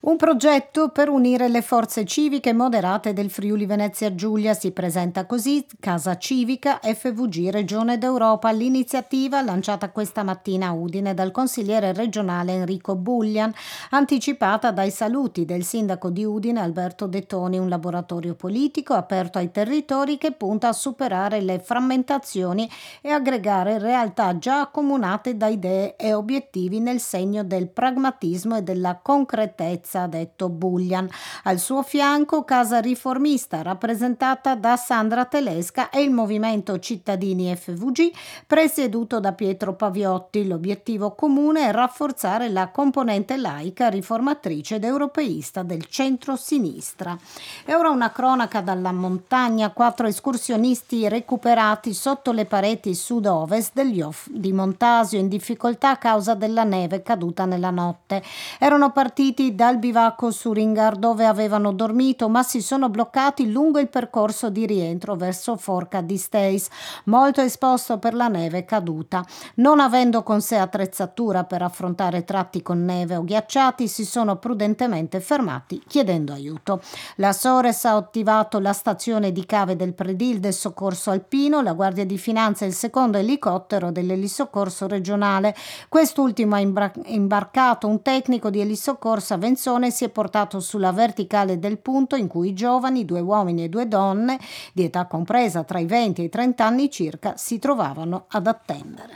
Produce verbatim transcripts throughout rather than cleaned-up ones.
Un progetto per unire le forze civiche moderate del Friuli Venezia Giulia. Si presenta così Casa Civica F V G Regione d'Europa. L'iniziativa, lanciata questa mattina a Udine dal consigliere regionale Enrico Bullian, anticipata dai saluti del sindaco di Udine Alberto De Toni, un laboratorio politico aperto ai territori che punta a superare le frammentazioni e aggregare realtà già accomunate da idee e obiettivi nel segno del pragmatismo e della concretezza, ha detto Bullian. Al suo fianco Casa Riformista, rappresentata da Sandra Telesca, e il Movimento Cittadini F V G, presieduto da Pietro Paviotti. L'obiettivo comune è rafforzare la componente laica, riformatrice ed europeista del centro-sinistra. E ora una cronaca dalla montagna. Quattro escursionisti recuperati sotto le pareti sud-ovest degli Off di Montasio, in difficoltà a causa della neve caduta nella notte. Erano partiti dal bivacco Suringar, dove avevano dormito, ma si sono bloccati lungo il percorso di rientro verso Forca di Stays, molto esposto per la neve caduta. Non avendo con sé attrezzatura per affrontare tratti con neve o ghiacciati, si sono prudentemente fermati chiedendo aiuto. La Sores ha attivato la stazione di cave del Predil del soccorso alpino, la Guardia di Finanza e il secondo elicottero dell'elisoccorso regionale. Quest'ultimo ha imbarcato un tecnico di elisoccorso a Venzone, si è portato sulla verticale del punto in cui i giovani, due uomini e due donne, di età compresa tra i venti e i trenta anni circa, si trovavano ad attendere.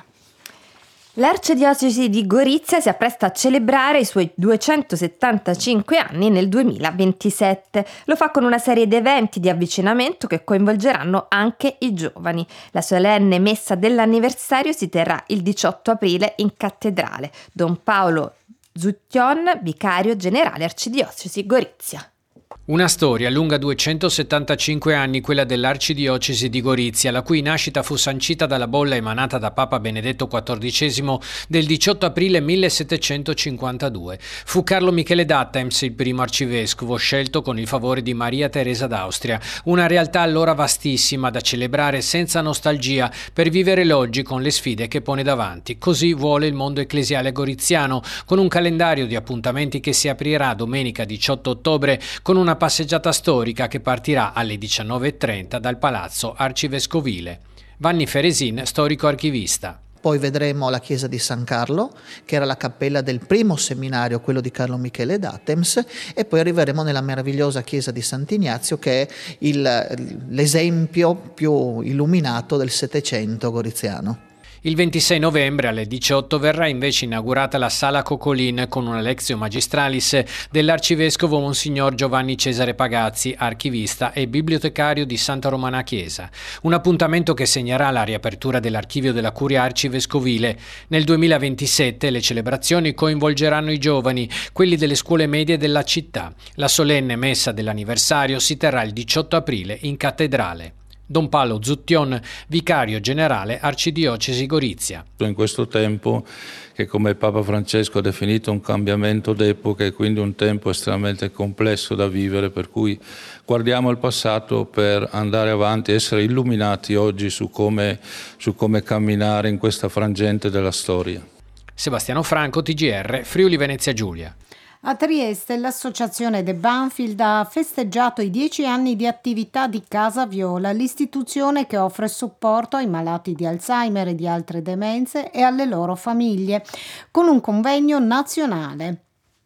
L'arcidiocesi di Gorizia si appresta a celebrare i suoi duecentosettantacinque anni nel duemilaventisette. Lo fa con una serie di eventi di avvicinamento che coinvolgeranno anche i giovani. La solenne messa dell'anniversario si terrà il diciotto aprile in cattedrale. Don Paolo Zuttion, vicario generale arcidiocesi Gorizia. Una storia lunga duecentosettantacinque anni, quella dell'arcidiocesi di Gorizia, la cui nascita fu sancita dalla bolla emanata da Papa Benedetto quattordicesimo del diciotto aprile millesettecentocinquantadue. Fu Carlo Michele d'Attems il primo arcivescovo, scelto con il favore di Maria Teresa d'Austria, una realtà allora vastissima da celebrare senza nostalgia per vivere l'oggi con le sfide che pone davanti. Così vuole il mondo ecclesiale goriziano, con un calendario di appuntamenti che si aprirà domenica diciotto ottobre con una passeggiata storica che partirà alle diciannove e trenta dal Palazzo Arcivescovile. Vanni Feresin, storico archivista. Poi vedremo la chiesa di San Carlo, che era la cappella del primo seminario, quello di Carlo Michele d'Attems, e poi arriveremo nella meravigliosa chiesa di Sant'Ignazio, che è il, l'esempio più illuminato del Settecento goriziano. Il ventisei novembre alle diciotto verrà invece inaugurata la Sala Coccolin con una Lectio Magistralis dell'arcivescovo Monsignor Giovanni Cesare Pagazzi, archivista e bibliotecario di Santa Romana Chiesa. Un appuntamento che segnerà la riapertura dell'archivio della Curia Arcivescovile. Nel duemilaventisette le celebrazioni coinvolgeranno i giovani, quelli delle scuole medie della città. La solenne messa dell'anniversario si terrà il diciotto aprile in cattedrale. Don Paolo Zuttion, vicario generale arcidiocesi Gorizia. In questo tempo che, come il Papa Francesco ha definito, un cambiamento d'epoca e quindi un tempo estremamente complesso da vivere, per cui guardiamo al passato per andare avanti, essere illuminati oggi su come, su come camminare in questa frangente della storia. Sebastiano Franco, T G R, Friuli Venezia Giulia. A Trieste l'associazione De Banfield ha festeggiato i dieci anni di attività di Casa Viola, l'istituzione che offre supporto ai malati di Alzheimer e di altre demenze e alle loro famiglie, con un convegno nazionale.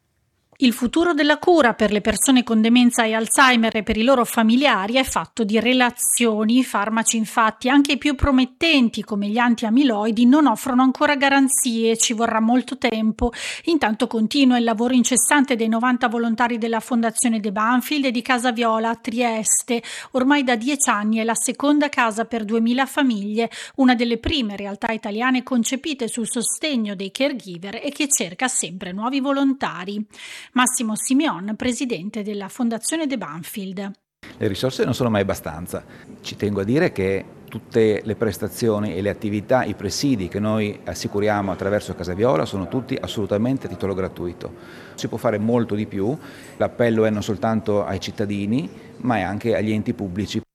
Il futuro della cura per le persone con demenza e Alzheimer e per i loro familiari è fatto di relazioni. I farmaci, infatti, anche i più promettenti come gli antiamiloidi, non offrono ancora garanzie, ci vorrà molto tempo. Intanto continua il lavoro incessante dei novanta volontari della Fondazione De Banfield e di Casa Viola a Trieste. Ormai da dieci anni è la seconda casa per duemila famiglie, una delle prime realtà italiane concepite sul sostegno dei caregiver e che cerca sempre nuovi volontari. Massimo Simeon, presidente della Fondazione De Banfield. Le risorse non sono mai abbastanza. Ci tengo a dire che tutte le prestazioni e le attività, i presidi che noi assicuriamo attraverso Casa Viola sono tutti assolutamente a titolo gratuito. Si può fare molto di più, l'appello è non soltanto ai cittadini ma è anche agli enti pubblici.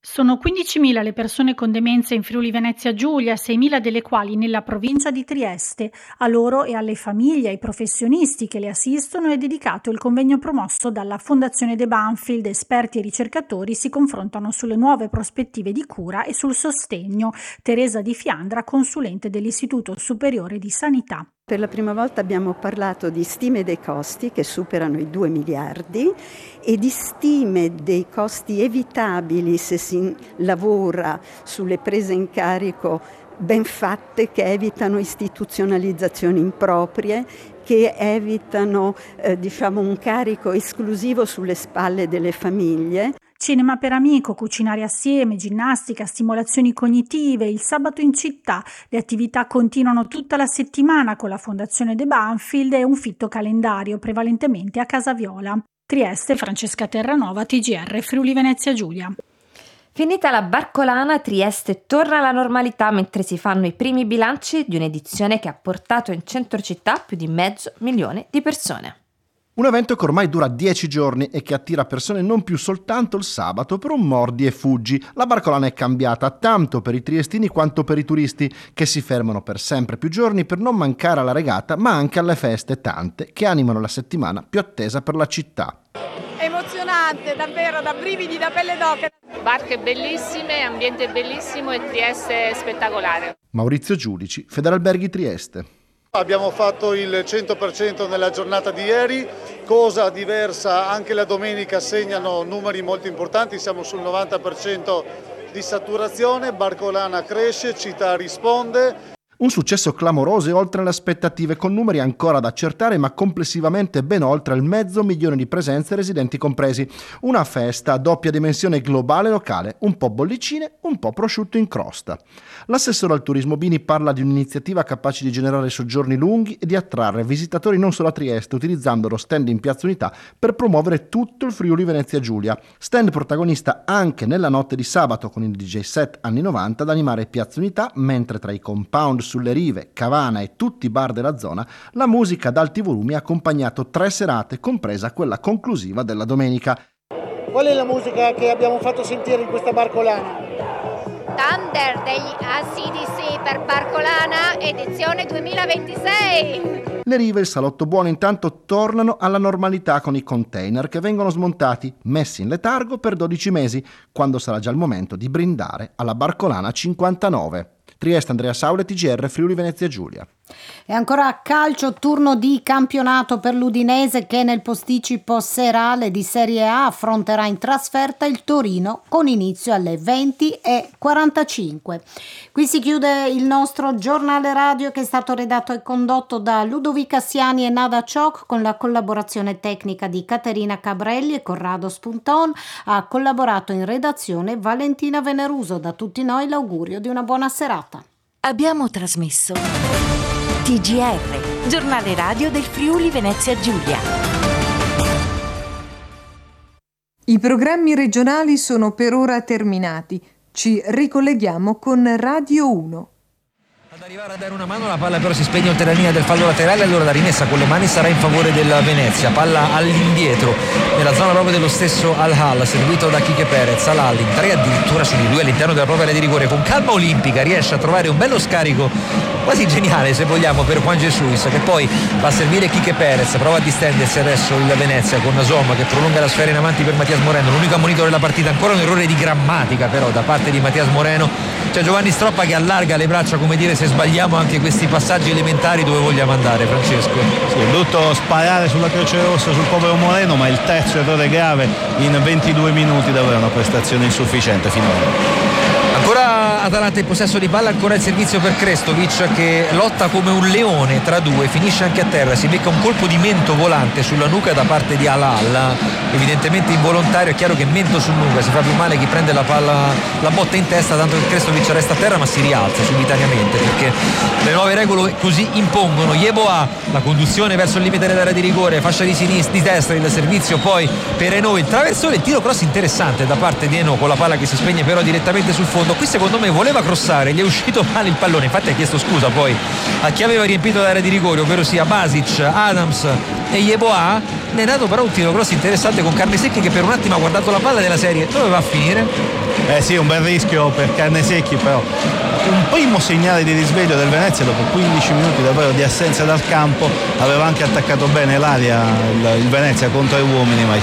Sono quindicimila le persone con demenza in Friuli Venezia Giulia, seimila delle quali nella provincia di Trieste. A loro e alle famiglie e ai professionisti che le assistono è dedicato il convegno promosso dalla Fondazione De Banfield. Esperti e ricercatori si confrontano sulle nuove prospettive di cura e sul sostegno. Teresa Di Fiandra, consulente dell'Istituto Superiore di Sanità. Per la prima volta abbiamo parlato di stime dei costi che superano i due miliardi e di stime dei costi evitabili se si lavora sulle prese in carico ben fatte che evitano istituzionalizzazioni improprie, che evitano eh, diciamo un carico esclusivo sulle spalle delle famiglie. Cinema per amico, cucinare assieme, ginnastica, stimolazioni cognitive, il sabato in città. Le attività continuano tutta la settimana con la Fondazione De Banfield e un fitto calendario, prevalentemente a Casa Viola. Trieste, Francesca Terranova, T G R, Friuli Venezia Giulia. Finita la barcolana, Trieste torna alla normalità mentre si fanno i primi bilanci di un'edizione che ha portato in centro città più di mezzo milione di persone. Un evento che ormai dura dieci giorni e che attira persone non più soltanto il sabato per un mordi e fuggi. La barcolana è cambiata tanto per i triestini quanto per i turisti, che si fermano per sempre più giorni per non mancare alla regata, ma anche alle feste tante che animano la settimana più attesa per la città. Emozionante, davvero, da brividi, da pelle d'oca. Barche bellissime, ambiente bellissimo e Trieste spettacolare. Maurizio Giudici, Federalberghi Trieste. Abbiamo fatto il cento per cento nella giornata di ieri, cosa diversa anche la domenica, segnano numeri molto importanti, siamo sul novanta per cento di saturazione, barcolana cresce, città risponde. Un successo clamoroso e oltre le aspettative, con numeri ancora da accertare, ma complessivamente ben oltre il mezzo milione di presenze, residenti compresi. Una festa a doppia dimensione globale e locale, un po' bollicine, un po' prosciutto in crosta. L'assessore al turismo Bini parla di un'iniziativa capace di generare soggiorni lunghi e di attrarre visitatori non solo a Trieste, utilizzando lo stand in Piazza Unità per promuovere tutto il Friuli Venezia Giulia. Stand protagonista anche nella notte di sabato con il D J set anni novanta ad animare Piazza Unità, mentre tra i compound sulle rive, Cavana e tutti i bar della zona, la musica ad alti volumi ha accompagnato tre serate, compresa quella conclusiva della domenica. Qual è la musica che abbiamo fatto sentire in questa barcolana? Thunder degli A C D C per Barcolana, edizione duemilaventisei. Le rive e il salotto buono intanto tornano alla normalità con i container che vengono smontati, messi in letargo per dodici mesi, quando sarà già il momento di brindare alla barcolana cinquantanove. Trieste, Andrea Saule, T G R, Friuli Venezia Giulia. E ancora a calcio, turno di campionato per l'Udinese che nel posticipo serale di Serie A affronterà in trasferta il Torino con inizio alle venti e quarantacinque. Qui si chiude il nostro giornale radio che è stato redatto e condotto da Ludovica Siani e Nada Ciocc con la collaborazione tecnica di Caterina Cabrelli e Corrado Spunton. Ha collaborato in redazione Valentina Veneruso. Da tutti noi l'augurio di una buona serata. Abbiamo trasmesso T G R, giornale radio del Friuli Venezia Giulia. I programmi regionali sono per ora terminati. Ci ricolleghiamo con Radio uno. Ad arrivare a dare una mano, la palla però si spegne oltre la linea del fallo laterale, allora la rimessa con le mani sarà in favore della Venezia. Palla all'indietro nella zona proprio dello stesso Al-Hal, seguito da Quique Perez. Al-Hal in tre addirittura su di lui all'interno della propria area di rigore, con calma olimpica riesce a trovare un bello scarico quasi geniale se vogliamo per Juan Jesus, che poi va a servire Quique Perez. Prova a distendersi adesso il Venezia con Somma che prolunga la sfera in avanti per Matias Moreno, l'unico ammonito della partita. Ancora un errore di grammatica però da parte di Matias Moreno. C'è Giovanni Stroppa che allarga le braccia, come dire, se sbagliamo anche questi passaggi elementari dove vogliamo andare, Francesco. Sì, è dovuto sparare sulla Croce Rossa sul povero Moreno, ma il terzo errore grave in ventidue minuti, davvero una prestazione insufficiente finora. Ancora Atalanta in possesso di palla, ancora il servizio per Krestovic che lotta come un leone tra due, finisce anche a terra, si becca un colpo di mento volante sulla nuca da parte di Al-Hal, evidentemente involontario. È chiaro che mento su nuca si fa più male chi prende la palla, la botta in testa, tanto che Krestovic resta a terra ma si rialza subitaneamente perché le nuove regole così impongono. Yeboah, la conduzione verso il limite dell'area di rigore, fascia di sinistra, di destra, il servizio poi per Eno, il traversone, il tiro cross interessante da parte di Eno con la palla che si spegne però direttamente sul fondo. Qui secondo me voleva crossare, gli è uscito male il pallone, infatti ha chiesto scusa poi a chi aveva riempito l'area di rigore, ovvero sia Basic, Adams e Yeboah. ne è dato però un tiro cross interessante con Carnesecchi, che per un attimo ha guardato la palla della serie dove va a finire. Eh sì, un bel rischio per Carnesecchi, però un primo segnale di risveglio del Venezia dopo quindici minuti davvero di assenza dal campo. Aveva anche attaccato bene l'aria il, il Venezia contro gli uomini, ma il